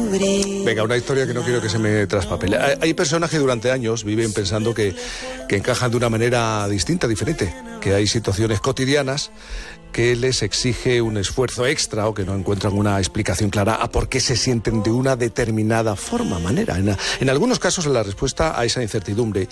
Venga, una historia que no quiero que se me traspapele. Hay personas que durante años viven pensando que encajan de una manera distinta, diferente, que hay situaciones cotidianas que les exige un esfuerzo extra o que no encuentran una explicación clara a por qué se sienten de una determinada manera. En algunos casos, la respuesta a esa incertidumbre